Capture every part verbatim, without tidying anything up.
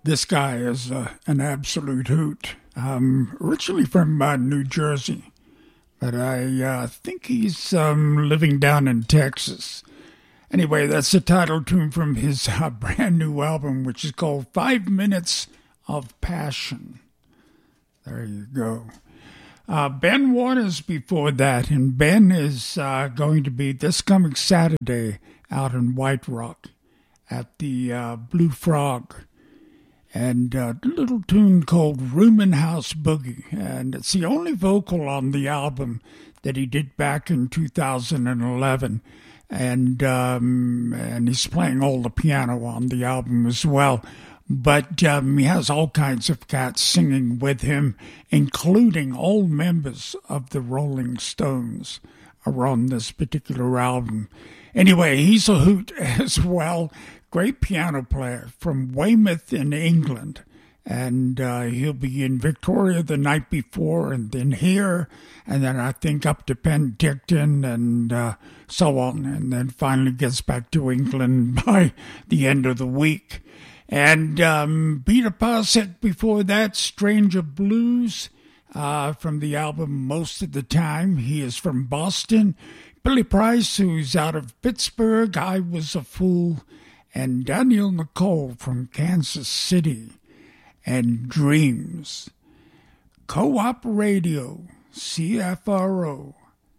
This guy is uh, an absolute hoot. Um, originally from uh, New Jersey, but I uh, think he's um, living down in Texas. Anyway, that's the title tune from his uh, brand new album, which is called Five Minutes of Passion. There you go. Uh, Ben Waters before that, and Ben is uh, going to be this coming Saturday out in White Rock at the uh, Blue Frog. And uh, a little tune called Roomin' House Boogie. And it's the only vocal on the album that he did back in two thousand eleven. And um, and he's playing all the piano on the album as well. But um, he has all kinds of cats singing with him, including all members of the Rolling Stones are on this particular album. Anyway, he's a hoot as well. Great piano player from Weymouth in England. And uh, he'll be in Victoria the night before and then here. And then I think up to Penticton and uh, so on. And then finally gets back to England by the end of the week. And um, Peter Parsek before that, Stranger Blues uh, from the album Most of the Time. He is from Boston. Billy Price, who's out of Pittsburgh, I Was a Fool. And Daniel Nicole from Kansas City, and Dreams. Co-op Radio, C F R O.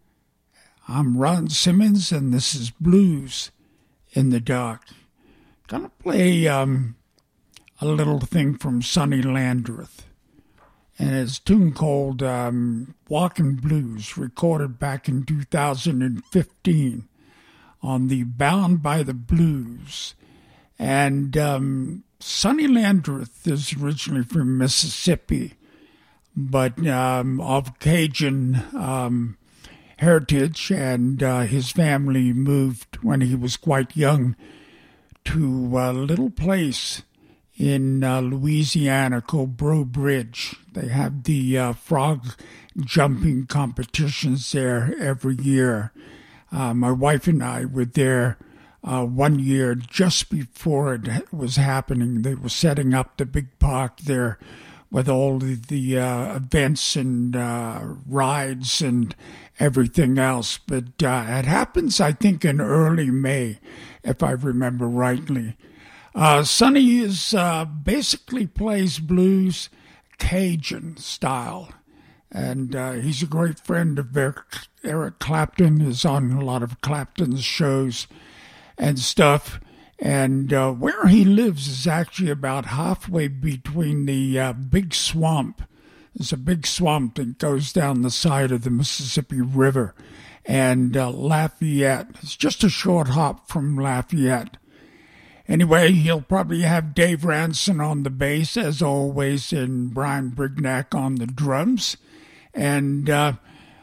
I'm Ron Simmons, and this is Blues in the Dark. Gonna play um, a little thing from Sonny Landreth, and it's a tune called um, Walkin' Blues, recorded back in two thousand fifteen on the Bound by the Blues. And um, Sonny Landreth is originally from Mississippi, but um, of Cajun um, heritage, and uh, his family moved when he was quite young to a little place in uh, Louisiana called Breaux Bridge. They have the uh, frog jumping competitions there every year. Uh, my wife and I were there Uh, one year just before it was happening. They were setting up the big park there with all the, the uh, events and uh, rides and everything else. But uh, it happens, I think, in early May, if I remember rightly. Uh, Sonny is uh, basically plays blues Cajun style. And uh, he's a great friend of Eric, Eric Clapton, is on a lot of Clapton's shows and stuff, and uh, where he lives is actually about halfway between the uh, big swamp. There's a big swamp that goes down the side of the Mississippi River, and uh, Lafayette. It's just a short hop from Lafayette. Anyway, he'll probably have Dave Ranson on the bass, as always, and Brian Brignac on the drums. And uh,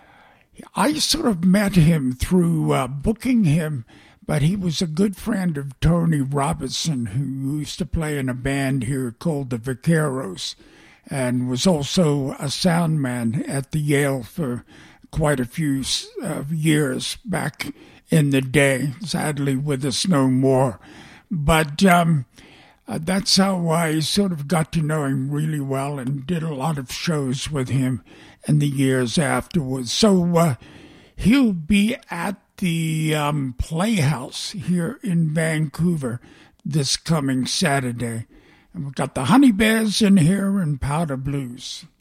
I sort of met him through uh, booking him, but he was a good friend of Tony Robertson, who used to play in a band here called the Vaqueros, and was also a sound man at the Yale for quite a few uh, years back in the day. Sadly, with us no more. But um, uh, that's how I sort of got to know him really well and did a lot of shows with him in the years afterwards. So uh, he'll be at the um, Playhouse here in Vancouver this coming Saturday. And we've got the Honey Bears in here and Powder Blues.